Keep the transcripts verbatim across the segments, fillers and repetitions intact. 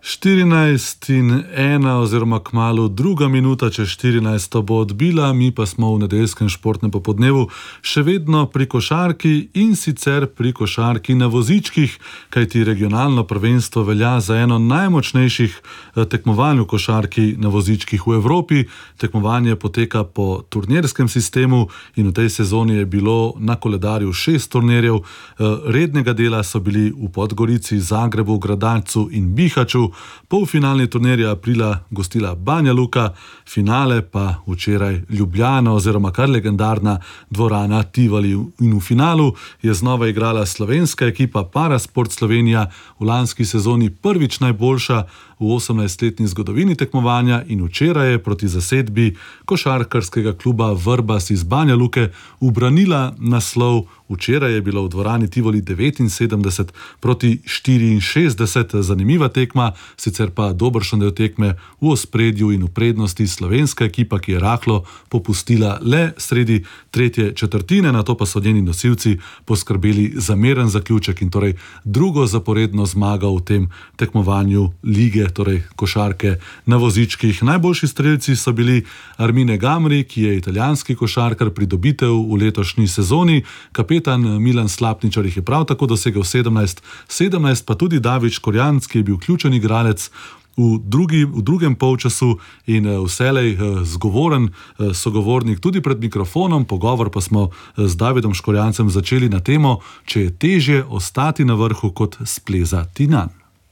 štirinajst in ena oziroma kmalu druga minuta čez štirinajsto bo odbila, mi pa smo v nedeljskem športnem popodnevu še vedno pri košarki in sicer pri košarki na vozičkih, kajti regionalno prvenstvo velja za eno najmočnejših tekmovanj v košarki na vozičkih v Evropi. Tekmovanje poteka po turnirskem sistemu in v tej sezoni je bilo na koledarju šest turnirjev. Rednega dela so bili v Podgorici, Zagrebu, Gradaču in Bihaću. Polfinalni turnir je aprila gostila Banja Luka, finale pa včeraj Ljubljana oziroma kar legendarna dvorana Tivoli. In v finalu je znova igrala slovenska ekipa Parasport Slovenija, v lanski sezoni prvič najboljša v osemnajstletni zgodovini tekmovanja in včeraj je proti zasedbi košarkarskega kluba Vrbas iz Banja Luke ubranila naslov. Včeraj je bilo v dvorani Tivoli devetinsedemdeset proti štiriinšestdeset. Zanimiva tekma, sicer pa dobršen del tekme v ospredju in v prednosti slovenska ekipa, ki je rahlo popustila le sredi tretje četrtine, nato pa so njeni nosilci poskrbeli za miren zaključek in torej drugo zaporedno zmago v tem tekmovanju lige, torej košarke na vozičkih. Najboljši strelci so bili Armine Gamri, ki je italijanski košarkar, pridobitev v letošnji sezoni. Kapetan Milan Slapničar jih je prav tako dosegel sedemnajst, sedemnajst pa tudi David Škorjanc, ki je bil ključen igralec v, drugi, v drugem polčasu in vselej zgovoren sogovornik tudi pred mikrofonom. Pogovor pa smo z Davidom Škorjancem začeli na temo, če je težje ostati na vrhu kot splezati nanj.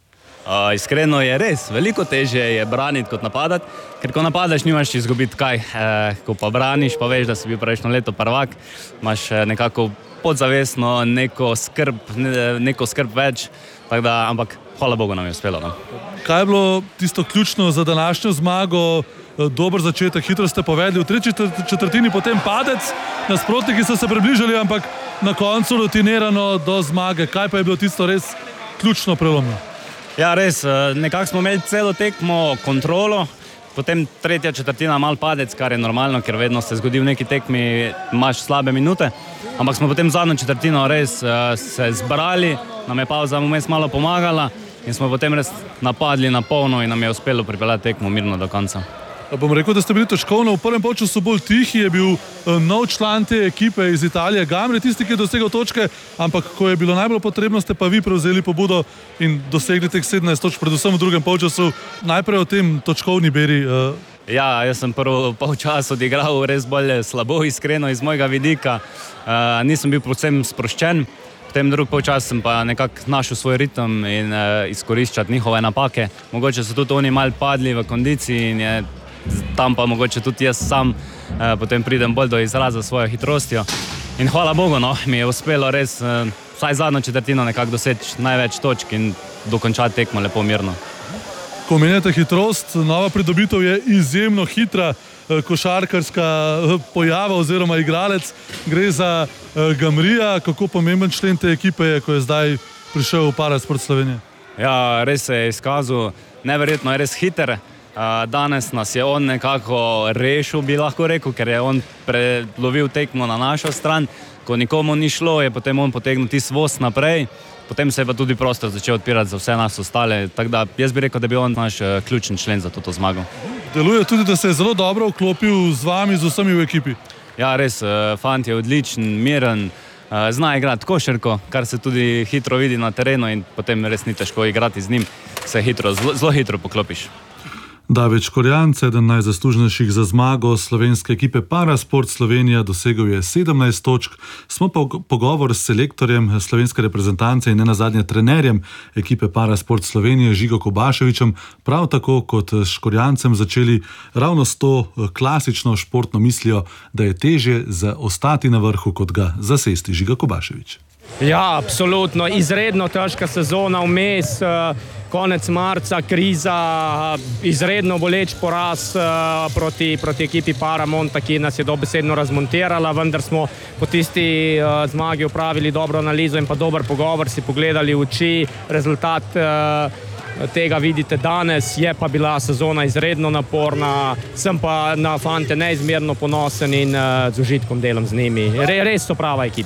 Uh, iskreno je res, veliko težje je braniti kot napadati, ker ko napadaš nimaš izgubiti kaj, e, ko pa braniš, pa veš, da si bil prejšnjo leto prvak, imaš nekako podzavestno neko skrb, ne, neko skrb več, tako da, ampak hvala Bogu nam je uspelo. No. Kaj je bilo tisto ključno za današnjo zmago? Dober začetek, hitro ste povedali, v tretji četrtini potem padec, nasprotniki so se približali, ampak na koncu rutinirano do zmage. Kaj pa je bilo tisto res ključno prelomno? Ja, res, nekako smo imeli celo tekmo kontrolo, potem tretja četrtina mal padec, kar je normalno, ker vedno se zgodi v neki tekmi, imaš slabe minute, ampak smo potem zadnjo četrtino res se zbrali, nam je pauza vmes malo pomagala in smo potem res napadli na polno in nam je uspelo pripeljati tekmo mirno do konca. Bom rekel, da ste bili točkovno. V prvem polčasu bolj tihi, je bil nov član te ekipe iz Italije, Gamri, tisti, ki je dosegel točke, ampak ko je bilo najbolj potrebno, ste pa vi prevzeli pobudo in dosegli teh sedemnajst točk, predvsem v drugem polčasu. Najprej o tem točkovni beri. Ja, jaz sem prvi polčas odigral res bolj slabo, iskreno iz mojega vidika. Uh, nisem bil predvsem sproščen. Potem drug polčas sem pa nekako našel svoj ritem in uh, izkoriščati njihove napake. Mogoče so tudi oni malo padli v kondiciji in je tam pa mogoče tudi jaz sam eh, potem pridem bolj do izraza svojo hitrostjo. In hvala Bogu, no, mi je uspelo res eh, vsaj zadnjo četrtino nekako doseči največ točk in dokončati tekmo lepo mirno. Ko omenjate hitrost, nova pridobitev je izjemno hitra eh, košarkarska eh, pojava oziroma igralec. Gre za eh, Gamrija, kako pomemben člen te ekipe je, ko je zdaj prišel v Parasport Slovenije. Ja, res se je izkazal, neverjetno je res hiter. Danes nas je on nekako rešil, bi lahko rekel, ker je on prelovil tekmo na našo stran. Ko nikomu ni šlo, je potem on potegnil tisti voz naprej, potem se je pa tudi prostor začel odpirati za vse nas ostale. Tako da jaz bi rekel, da bi on naš ključen člen za to zmago. Deluje tudi, da se je zelo dobro vklopil z vami, z vsemi v ekipi. Ja, res, fant je odličen, miren, zna igrati košarko, kar se tudi hitro vidi na terenu in potem res ni težko igrati z njim, se hitro, zelo, zelo hitro poklopiš. David Škorjanc, eden najzaslužnejših za zmago slovenske ekipe Parasport Slovenija, dosegel je sedemnajst točk. Smo pa pogovor s selektorjem slovenske reprezentance in nenazadnje trenerjem ekipe Parasport Slovenije Žigo Kobaševićem prav tako kot s Škorjancem začeli ravno s to klasično športno mislijo, da je težje ostati na vrhu kot ga zasesti. Žiga Kobašević. Ja, absolutno, izredno težka sezona vmes, konec marca, kriza, izredno boleč poraz proti, proti ekipi Paramonta, ki nas je dobesedno razmontirala, vendar smo po tisti zmagi opravili dobro analizo in pa dober pogovor, si pogledali v oči, rezultat tega vidite danes, je pa bila sezona izredno naporna, sem pa na fante neizmerno ponosen in z užitkom delam z njimi. Res so prava ekipa.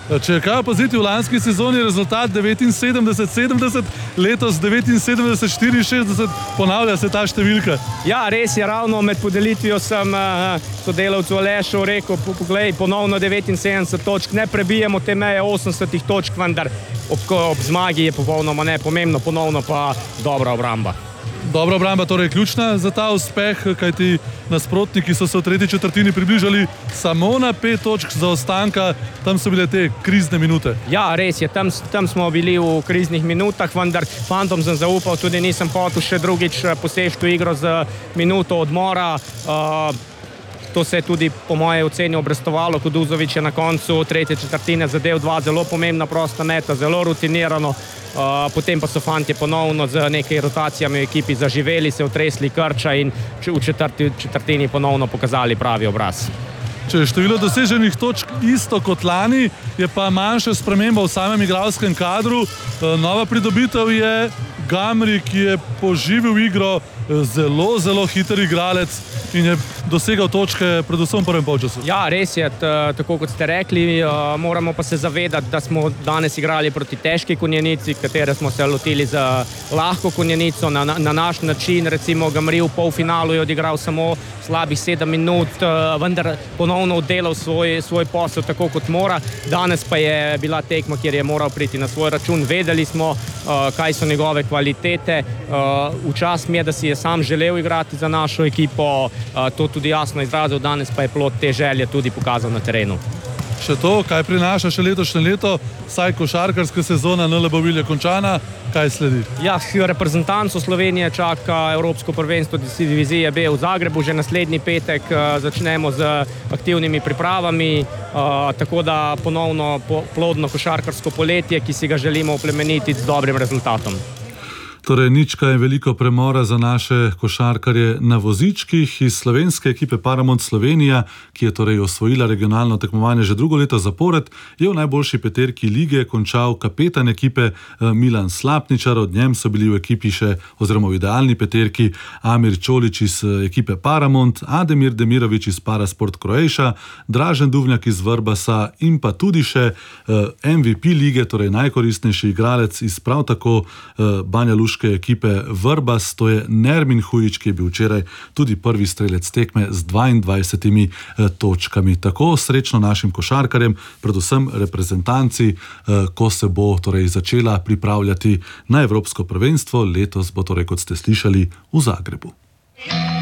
Če je kaj opaziti, v lanski sezoni je rezultat devetinsedemdeset sedemdeset, letos devetinsedemdeset štiriinšestdeset, ponavlja se ta številka. Ja, res je, ravno med podelitvijo sem uh, sodelavcu Alešu rekel, poglej, ponovno devetinsedemdeset točk, ne prebijemo te meje osemdesetih točk, vendar ob, ob zmagi je popolnoma nepomembno, ponovno pa dobra obramba. Dobra obramba torej ključna za ta uspeh, kajti nasprotniki so se v tretji četrtini približali samo na pet točk zaostanka, tam so bile te krizne minute. Ja, res je, tam, tam smo bili v kriznih minutah, vendar fantom sem zaupal, tudi nisem hotel še drugič poseči v igro z minuto odmora. Uh, To se je tudi po moje oceni obrestovalo, Kuduzović je na koncu tretje četrtine zadev dva zelo pomembna prosta meta, zelo rutinirano, uh, potem pa so fantje ponovno z nekaj rotacijami v ekipi zaživeli, se otresli krča in v četrti četrtini ponovno pokazali pravi obraz. Če je število doseženih točk isto kot lani, je pa manjša sprememba v samem igralskem kadru. Nova pridobitev je Gamri, ki je poživil igro, zelo, zelo hiter igralec in je dosegal točke predvsem v prvem polčasu. Ja, res je, tako kot ste rekli, moramo pa se zavedati, da smo danes igrali proti težki konjenici, katere smo se lotili z lahko konjenico, na, na naš način, recimo Gamri v polfinalu je odigral samo slabih sedem minut, vendar ponovno oddelal svoj, svoj posel tako kot mora. Danes pa je bila tekma, kjer je moral priti na svoj račun, vedeli smo, kaj so njegove kvalitete, včasih mi je, da si je sam želel igrati za našo ekipo, to tudi jasno izrazil, danes pa je plod te želje tudi pokazal na terenu. Še to, kaj prinaša še letošnje leto, saj košarkarska sezona N L B Vilje končana, kaj sledi? Ja, reprezentanco Slovenije čaka Evropsko prvenstvo divizije B v Zagrebu, že naslednji petek začnemo z aktivnimi pripravami, tako da ponovno plodno košarkarsko poletje, ki si ga želimo oplemeniti z dobrim rezultatom. Torej, nič kaj veliko premora za naše košarkarje na vozičkih. Iz slovenske ekipe Paramount Slovenija, ki je torej osvojila regionalno tekmovanje že drugo leto zapored, je v najboljši peterki lige končal kapetan ekipe Milan Slapničar. Od njem so bili v ekipi še, oziroma v idealni peterki, Amir Čolić iz ekipe Paramount, Ademir Demirović iz Parasport Croatia, Dražen Duvnjak iz Vrbasa in pa tudi še M V P lige, torej najkoristnejši igralec iz prav tako Banja Luške ekipe Vrbas, to je Nermin Hujić, ki je bil včeraj tudi prvi strelec tekme z dvaindvajsetimi točkami. Tako srečno našim košarkarjem, predvsem reprezentanci, ko se bo torej začela pripravljati na Evropsko prvenstvo. Letos bo torej, kot ste slišali, v Zagrebu.